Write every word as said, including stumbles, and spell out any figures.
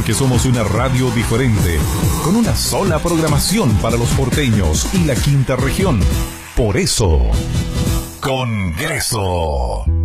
porque somos una radio diferente, con una sola programación para los porteños y la quinta región. Por eso, Congreso.